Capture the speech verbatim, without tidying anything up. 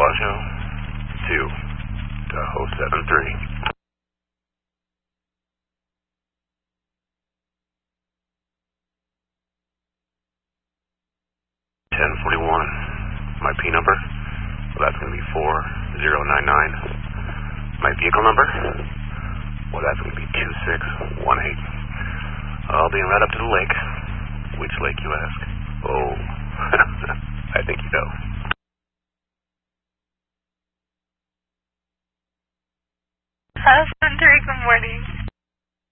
Bellagio, two, Tahoe seven three. ten forty-one, my P number, well that's going to be four zero nine nine. My vehicle number, well that's going to be two six one eight. I'll be right up to the lake. Which lake, you ask? Oh,